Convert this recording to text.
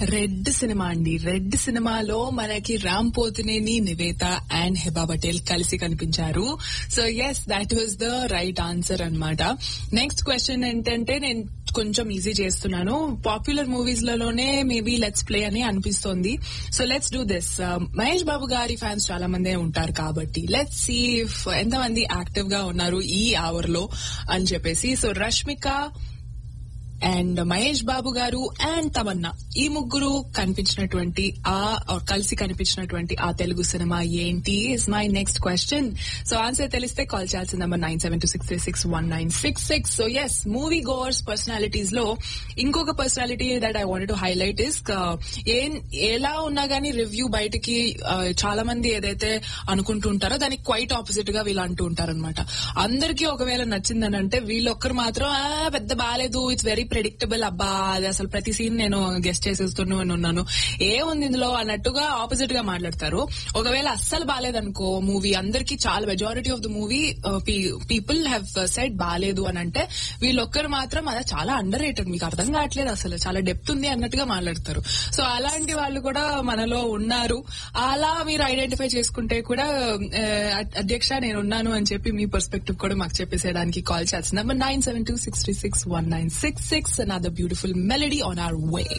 Red cinema అండి. Red సినిమాలో మనకి రామ్ పోతినేని, నివేత అండ్ హెబా పటేల్ కలిసి కనిపించారు. So yes, that was the right answer అన్నమాట. నెక్స్ట్ క్వశ్చన్ ఏంటంటే, నేను కొంచెం ఈజీ చేస్తున్నాను. Popular movies లలోనే maybe let's play అని అనిపిస్తోంది. So let's do this. Mahesh Babu గారి ఫ్యాన్స్ చాలా మందే ఉంటారు కాబట్టి లెట్స్ సీ ఇఫ్ ఎంతమంది యాక్టివ్ గా ఉన్నారు ఈ అవర్ లో అని చెప్పేసి. సో రష్మిక అండ్ మహేష్ బాబు గారు అండ్ తమన్నా, ఈ ముగ్గురు కనిపించినటువంటి కలిసి కనిపించినటువంటి ఆ తెలుగు సినిమా ఏంటి is my next question. So answer తెలిస్తే కాల్ చేయాల్సిన number 9726361966. So yes, movie goers personalities లో ఇంకొక personality that I wanted to highlight is, ఎలా ఉన్నా గానీ రివ్యూ బయటికి చాలా మంది ఏదైతే అనుకుంటుంటారో దానికి క్వైట్ ఆపోజిట్ గా వీళ్ళు అంటూ ఉంటారనమాట. అందరికీ ఒకవేళ నచ్చిందని అంటే వీళ్ళొక్కరు మాత్రం పెద్ద బాలేదు, ఇట్స్ వెరీ ప్రెడిక్టబుల్, అబ్బా అది అసలు ప్రతి సీన్ నేను గెస్ట్ చేసేస్తూనే ఉన్నాను, ఏముంది ఇందులో అన్నట్టుగా ఆపోజిట్ గా మాట్లాడతారు. ఒకవేళ అస్సలు బాలేదనుకో మూవీ, అందరికి చాలా majority of the movie people have said బాలేదు అని అంటే, వీళ్ళొక్కరు మాత్రం అది చాలా అండర్ రేటెడ్, మీకు అర్థం కావట్లేదు అసలు, చాలా డెప్త్ ఉంది అన్నట్టుగా మాట్లాడతారు. సో అలాంటి వాళ్ళు కూడా మనలో ఉన్నారు. అలా మీరు ఐడెంటిఫై చేసుకుంటే కూడా అధ్యక్ష నేనున్నాను అని చెప్పి మీ పర్స్పెక్టివ్ కూడా మాకు చెప్పేసేయడానికి కాల్ చేయాల్సిన number 9726361966. Another beautiful melody on our way.